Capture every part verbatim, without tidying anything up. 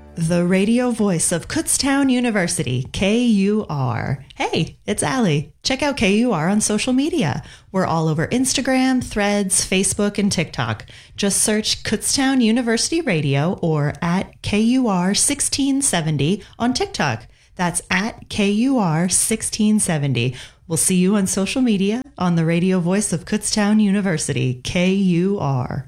The radio voice of Kutztown University, K U R. Hey, it's Allie. Check out K U R on social media. We're all over Instagram, Threads, Facebook, and TikTok. Just search Kutztown University Radio or at K U R sixteen seventy on TikTok. That's at K U R sixteen seventy. We'll see you on social media on the radio voice of Kutztown University, K U R.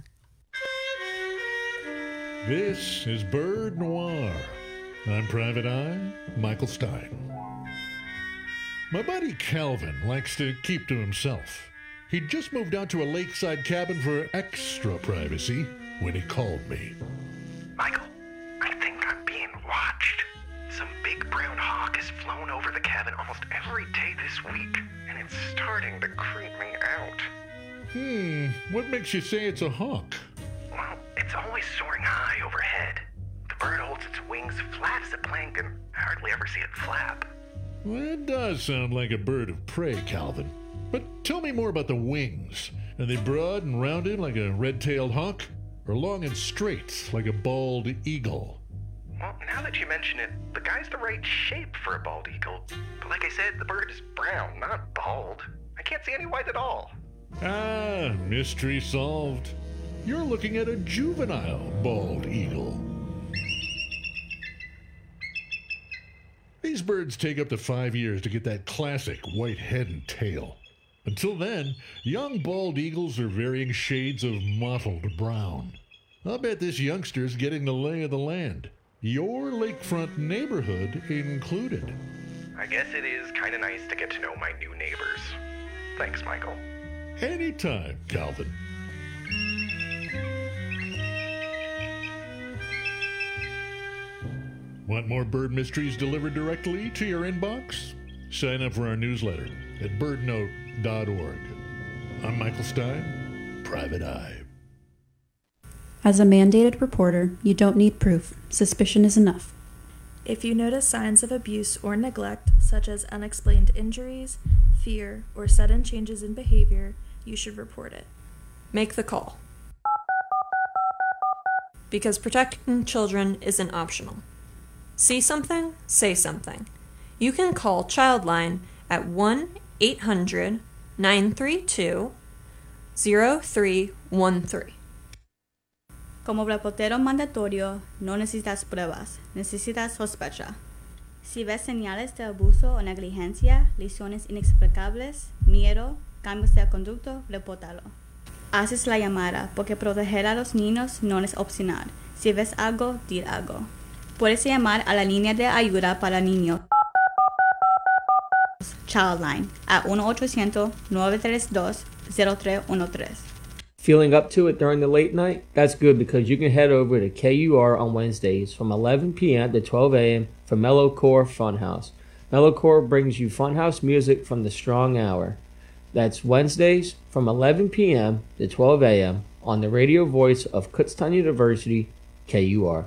This is Bird Noir. I'm Private Eye, Michael Stein. My buddy Calvin likes to keep to himself. He just moved out to a lakeside cabin for extra privacy when he called me. Michael, I think I'm being watched. Some big brown hawk has flown over the cabin almost every day this week, and it's starting to creep me out. Hmm, what makes you say it's a hawk? Well, it's always soaring high overhead. The bird holds its wings flat as a plank, and I hardly ever see it flap. Well, it does sound like a bird of prey, Calvin. But tell me more about the wings. Are they broad and rounded like a red-tailed hawk? Or long and straight like a bald eagle? Well, now that you mention it, the guy's the right shape for a bald eagle. But like I said, the bird is brown, not bald. I can't see any white at all. Ah, mystery solved. You're looking at a juvenile bald eagle. These birds take up to five years to get that classic white head and tail. Until then, young bald eagles are varying shades of mottled brown. I'll bet this youngster's getting the lay of the land. Your lakefront neighborhood included. I guess it is kind of nice to get to know my new neighbors. Thanks, Michael. Anytime, Calvin. Want more bird mysteries delivered directly to your inbox? Sign up for our newsletter at bird note dot org. I'm Michael Stein, Private Eye. As a mandated reporter, you don't need proof. Suspicion is enough. If you notice signs of abuse or neglect, such as unexplained injuries, fear, or sudden changes in behavior, you should report it. Make the call. Because protecting children isn't optional. See something? Say something. You can call Childline at one eight hundred nine three two zero three one three. Como reportero mandatorio, no necesitas pruebas, necesitas sospecha. Si ves señales de abuso o negligencia, lesiones inexplicables, miedo, cambios de conducta, repórtalo. Haces la llamada porque proteger a los niños no es opcional. Si ves algo, di algo. Puedes llamar a la línea de ayuda para niños Childline at one eight hundred nine three two zero three one three. Feeling up to it during the late night? That's good because you can head over to K U R on Wednesdays from eleven p.m. to twelve a.m. for Mellowcore Funhouse. Mellowcore brings you funhouse music from the strong hour. That's Wednesdays from eleven p.m. to twelve a.m. on the radio voice of Kutztown University, K U R.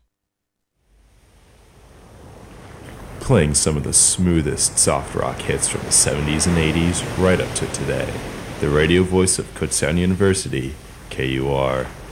Playing some of the smoothest soft rock hits from the seventies and eighties right up to today. The radio voice of Kutztown University, K U R.